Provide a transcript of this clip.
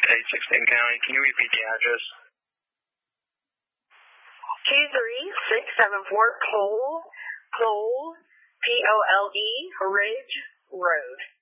816 County. Can you repeat the address? 23674 Pole, Pole, Ridge Road.